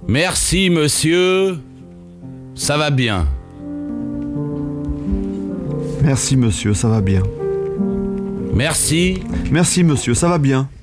Merci, monsieur. Ça va bien. Merci monsieur, ça va bien. Merci. Merci monsieur, ça va bien.